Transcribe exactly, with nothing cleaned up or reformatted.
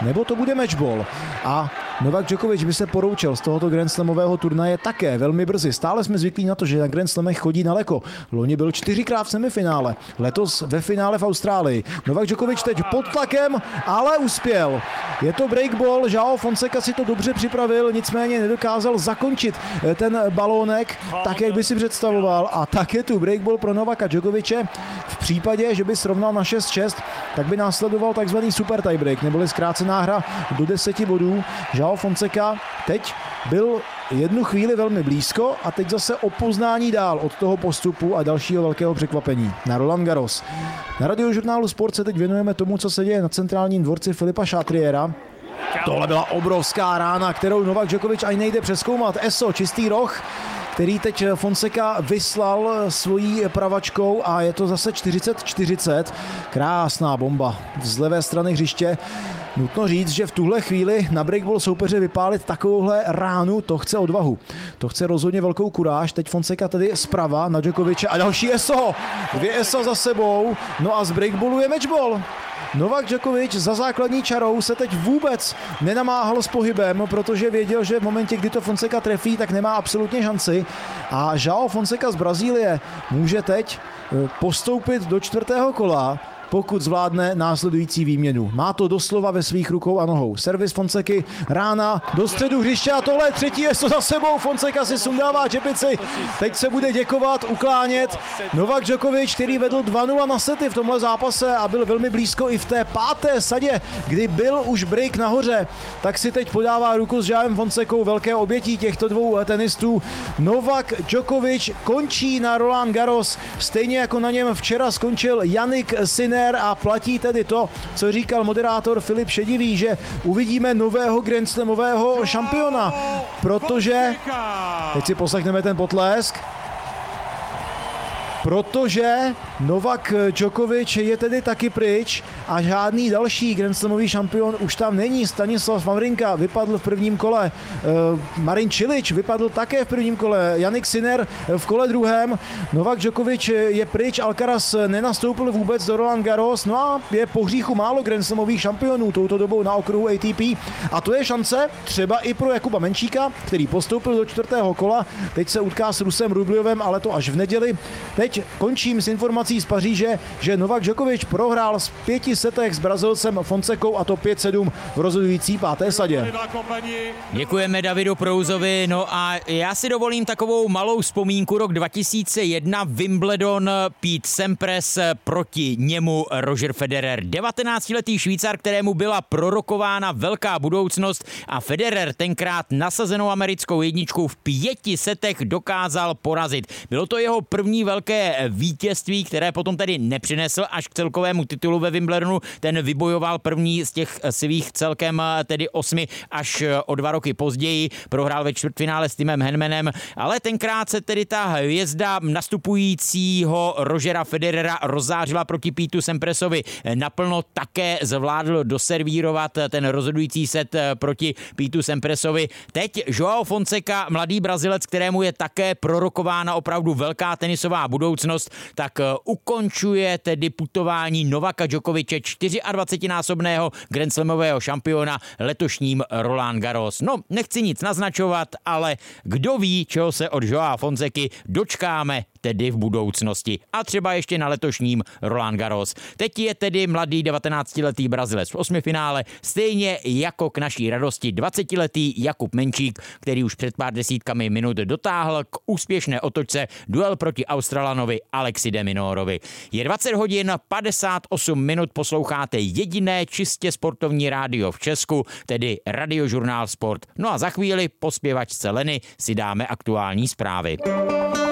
nebo to bude matchball. A Novak Djokovic by se poroučel z tohoto Grand Slamového turnaje také velmi brzy. Stále jsme zvyklí na to, že na Grand Slamech chodí daleko. Loni byl čtyřikrát v semifinále, letos ve finále v Austrálii. Novak Djokovic teď pod tlakem, ale uspěl. Je to breakball, Joao Fonseca si to dobře připravil, nicméně nedokázal zakončit ten balónek tak, jak by si představoval. A tak je tu breakball pro Novaka Djokoviče. V případě, že by srovnal na šest šest, tak by následoval takzvaný super tiebreak, neboli zkrácená hra do deseti bodů. Joao Fonseca teď byl jednu chvíli velmi blízko a teď zase o poznání dál od toho postupu a dalšího velkého překvapení na Roland Garros. Na Radiožurnálu Sport se teď věnujeme tomu, co se děje na centrálním dvorci Filipa Chatriera. Tohle byla obrovská rána, kterou Novak Djokovic ani nejde přezkoumat. Eso, čistý roh, který teď Fonseca vyslal svojí pravačkou a je to zase čtyřicet čtyřicet. Krásná bomba z levé strany hřiště. Nutno říct, že v tuhle chvíli na breakball soupeře vypálit takovouhle ránu, to chce odvahu. To chce rozhodně velkou kuráž. Teď Fonseca tedy zprava na Djokoviče a další eso. Dvě eso za sebou. No a z breakballu je matchball. Novak Djokovic za základní čarou se teď vůbec nenamáhal s pohybem, protože věděl, že v momentě, kdy to Fonseca trefí, tak nemá absolutně šanci. A Joao Fonseca z Brazílie může teď postoupit do čtvrtého kola, pokud zvládne následující výměnu. Má to doslova ve svých rukou a nohou. Servis Fonseky, rána do středu hřiště a tohle třetí je to za sebou. Fonseca si sundává čepici. Teď se bude děkovat, uklánět. Novak Djokovic, který vedl dva nula na sety v tomhle zápase a byl velmi blízko i v té páté sadě, kdy byl už break nahoře, tak si teď podává ruku s Joaem Fonsecou, velké obětí těchto dvou tenistů. Novak Djokovic končí na Roland Garros, stejně jako na něm včera skončil Jannik Sinner, a platí tedy to, co říkal moderátor Filip Šedivý, že uvidíme nového Grand Slamového šampiona, protože, teď si poslechneme ten potlesk, protože Novak Djokovic je tedy taky pryč a žádný další Grand Slamový šampion už tam není. Stanislav Wawrinka vypadl v prvním kole, Marin Cilic vypadl také v prvním kole, Jannik Sinner v kole druhém, Novak Djokovic je pryč, Alcaraz nenastoupil vůbec do Roland Garros, no a je po hříchu málo Grand Slamových šampionů touto dobou na okruhu A T P a to je šance třeba i pro Jakuba Menčíka, který postoupil do čtvrtého kola, teď se utká s Rusem Rubljovem, ale to až v neděli. Teď končím s informací z Paříže, že Novak Djokovic prohrál z pěti setech s Brazilcem Fonsecou a to pět sedm v rozhodující páté sadě. Děkujeme Davidu Prouzovi, no a já si dovolím takovou malou vzpomínku. Rok dva tisíce jedna, Wimbledon, Pete Sampras, proti němu Roger Federer. devatenáctiletý Švýcar, kterému byla prorokována velká budoucnost a Federer tenkrát nasazenou americkou jedničku v pěti setech dokázal porazit. Bylo to jeho první velké vítězství, které potom tedy nepřinesl až k celkovému titulu ve Wimbledonu. Ten vybojoval první z těch svých celkem tedy osmi až o dva roky později. Prohrál ve čtvrtfinále s Timem Henmanem, ale tenkrát se tedy ta hvězda nastupujícího Rogera Federera rozzářila proti Pítu Samprasovi naplno. Také zvládl doservírovat ten rozhodující set proti Pítu Samprasovi. Teď Joao Fonseca, mladý Brazilec, kterému je také prorokována opravdu velká tenisová budoucnost, tak ukončuje tedy putování Novaka Djokoviče, dvacetičtyřnásobného Grand Slamového šampiona, letošním Roland Garros. No, nechci nic naznačovat, ale kdo ví, čeho se od Joaa Fonseky dočkáme tedy v budoucnosti a třeba ještě na letošním Roland Garros. Teď je tedy mladý devatenáctiletý Brazilec v osmifinále, stejně jako k naší radosti dvacetiletý Jakub Menčík, který už před pár desítkami minut dotáhl k úspěšné otočce duel proti Australanovi Alexi de Minorovi. Je dvacet hodin padesát osm minut, posloucháte jediné čistě sportovní rádio v Česku, tedy Radiožurnál Sport. No a za chvíli po zpěvačce Leny si dáme aktuální zprávy.